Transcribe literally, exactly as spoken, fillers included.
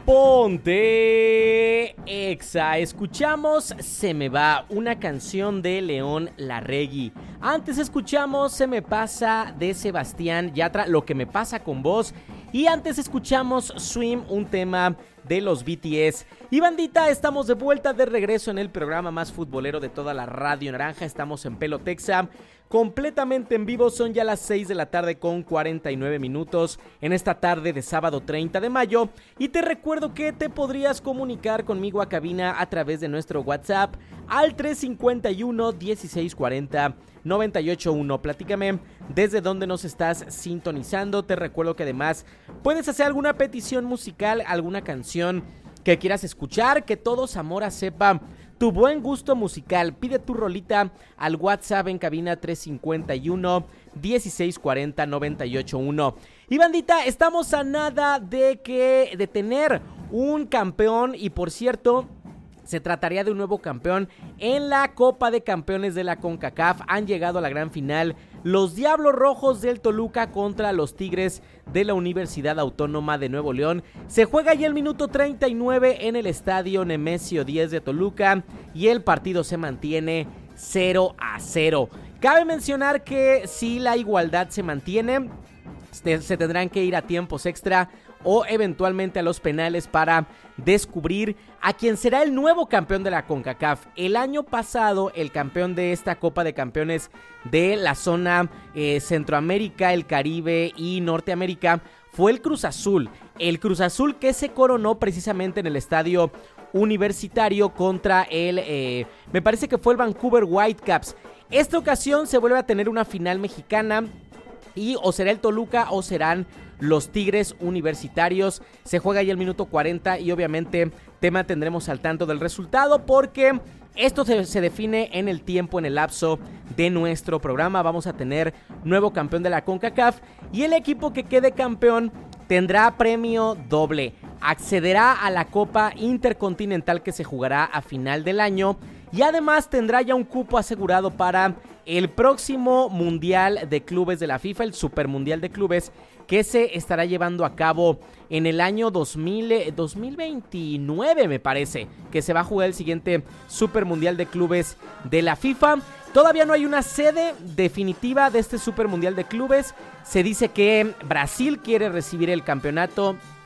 Ponte Exa. Escuchamos Se me va, una canción de León Larregui. Antes escuchamos Se me pasa de Sebastián Yatra, Lo que me pasa con vos. Y antes escuchamos Swim, un tema de los B T S. Y bandita, estamos de vuelta, de regreso en el programa más futbolero de toda la Radio Naranja. Estamos en Pelotexa, completamente en vivo. Son ya las seis de la tarde con cuarenta y nueve minutos en esta tarde de sábado treinta de mayo. Y te recuerdo que te podrías comunicar conmigo a cabina a través de nuestro WhatsApp al tres cinco uno, dieciséis cuarenta, noventa y ocho uno. Platícame desde dónde nos estás sintonizando. Te recuerdo que además puedes hacer alguna petición musical, alguna canción que quieras escuchar, que todo Zamora sepa tu buen gusto musical. Pide tu rolita al WhatsApp en cabina tres cinco uno, dieciséis cuarenta, noventa y ocho uno. Y bandita, estamos a nada de que de tener un campeón, y por cierto, se trataría de un nuevo campeón en la Copa de Campeones de la CONCACAF. Han llegado a la gran final los Diablos Rojos del Toluca contra los Tigres de la Universidad Autónoma de Nuevo León. Se juega ya el minuto treinta y nueve en el estadio Nemesio diez de Toluca y el partido se mantiene cero a cero. Cabe mencionar que si la igualdad se mantiene, se tendrán que ir a tiempos extra o eventualmente a los penales para descubrir a quién será el nuevo campeón de la CONCACAF. El año pasado, el campeón de esta Copa de Campeones de la zona eh, Centroamérica, el Caribe y Norteamérica fue el Cruz Azul. El Cruz Azul que se coronó precisamente en el estadio Universitario contra el, eh, me parece que fue el Vancouver Whitecaps. Esta ocasión se vuelve a tener una final mexicana y o será el Toluca o serán los Tigres Universitarios. Se juega ya el minuto cuarenta y obviamente te mantendremos al tanto del resultado porque esto se, se define en el tiempo, en el lapso de nuestro programa. Vamos a tener nuevo campeón de la CONCACAF y el equipo que quede campeón tendrá premio doble. Accederá a la Copa Intercontinental que se jugará a final del año y además tendrá ya un cupo asegurado para el próximo Mundial de Clubes de la FIFA, el Super Mundial de Clubes, que se estará llevando a cabo en el año dos mil, dos mil veintinueve, me parece, que se va a jugar el siguiente Super Mundial de Clubes de la FIFA. Todavía no hay una sede definitiva de este Super Mundial de Clubes. Se dice que Brasil quiere recibir el campeonato